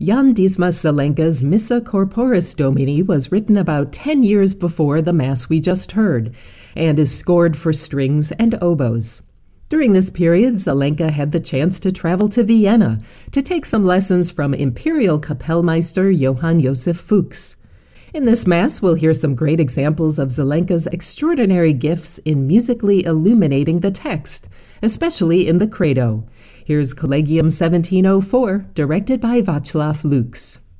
Jan Dismas Zelenka's Missa Corporis Domini was written about 10 years before the Mass we just heard, and is scored for strings and oboes. During this period, Zelenka had the chance to travel to Vienna to take some lessons from Imperial Kapellmeister Johann Josef Fuchs. In this Mass, we'll hear some great examples of Zelenka's extraordinary gifts in musically illuminating the text, especially in the Credo. Here's Collegium 1704, directed by Václav Lux.